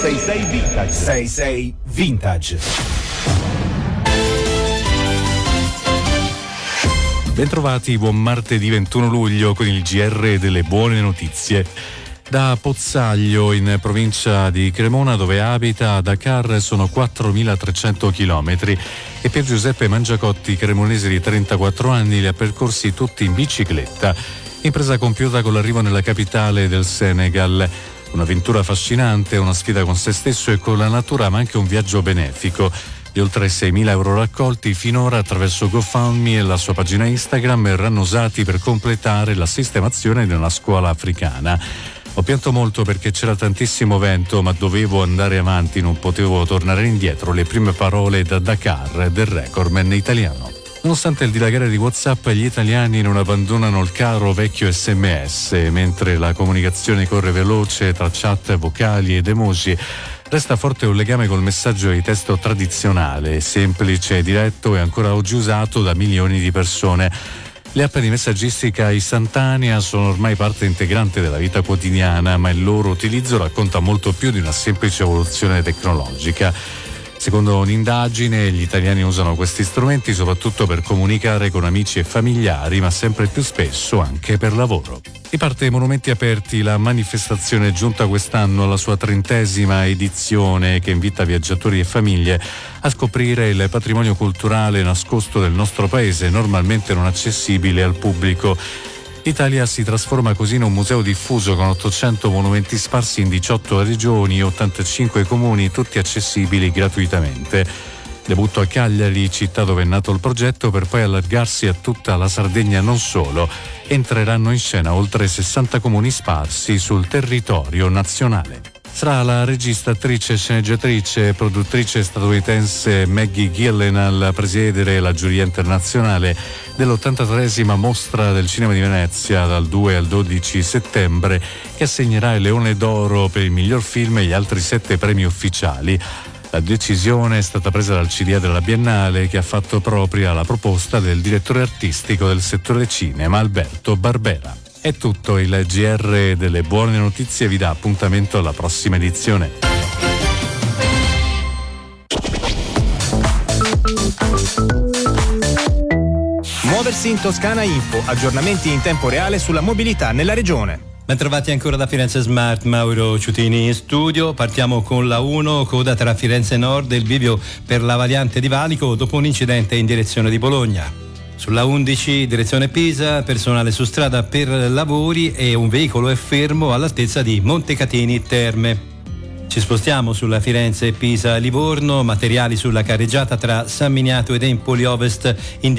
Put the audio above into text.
66 Vintage. 66 Vintage. Bentrovati, buon martedì 21 luglio con il GR delle buone notizie. Da Pozzaglio, in provincia di Cremona, dove abita, a Dakar sono 4.300 chilometri e Pier Giuseppe Mangiacotti, cremonese di 34 anni, li ha percorsi tutti in bicicletta. Impresa compiuta con l'arrivo nella capitale del Senegal. Un'avventura affascinante, una sfida con se stesso e con la natura, ma anche un viaggio benefico. Gli oltre 6.000 euro raccolti finora attraverso GoFundMe e la sua pagina Instagram verranno usati per completare la sistemazione di una scuola africana. Ho pianto molto perché c'era tantissimo vento, ma dovevo andare avanti, non potevo tornare indietro. Le prime parole da Dakar del recordman italiano. Nonostante il dilagare di WhatsApp, gli italiani non abbandonano il caro vecchio SMS, mentre la comunicazione corre veloce tra chat vocali ed emoji. Resta forte un legame col messaggio di testo tradizionale, semplice e diretto e ancora oggi usato da milioni di persone. Le app di messaggistica istantanea sono ormai parte integrante della vita quotidiana, ma il loro utilizzo racconta molto più di una semplice evoluzione tecnologica. Secondo un'indagine, gli italiani usano questi strumenti soprattutto per comunicare con amici e familiari, ma sempre più spesso anche per lavoro. Riparte Monumenti Aperti, la manifestazione giunta quest'anno alla sua 30ª edizione, che invita viaggiatori e famiglie a scoprire il patrimonio culturale nascosto del nostro paese, normalmente non accessibile al pubblico. L'Italia si trasforma così in un museo diffuso con 800 monumenti sparsi in 18 regioni e 85 comuni, tutti accessibili gratuitamente. Debutto a Cagliari, città dove è nato il progetto, per poi allargarsi a tutta la Sardegna, non solo. Entreranno in scena oltre 60 comuni sparsi sul territorio nazionale. Sarà la regista, attrice, sceneggiatrice e produttrice statunitense Maggie Gyllenhaal a presiedere la giuria internazionale dell'83esima Mostra del Cinema di Venezia dal 2 al 12 settembre, che assegnerà il Leone d'Oro per il miglior film e gli altri 7 premi ufficiali. La decisione è stata presa dal CDA della Biennale, che ha fatto propria la proposta del direttore artistico del settore cinema, Alberto Barbera. È tutto, il GR delle buone notizie vi dà appuntamento alla prossima edizione. Muoversi in Toscana Info, aggiornamenti in tempo reale sulla mobilità nella regione. Bentrovati ancora da Firenze Smart, Mauro Ciutini in studio. Partiamo con la 1, coda tra Firenze Nord e il bivio per la variante di Valico dopo un incidente in direzione di Bologna. Sulla 11, direzione Pisa, personale su strada per lavori e un veicolo è fermo all'altezza di Montecatini Terme. Ci spostiamo sulla Firenze Pisa Livorno, materiali sulla carreggiata tra San Miniato ed Empoli Ovest in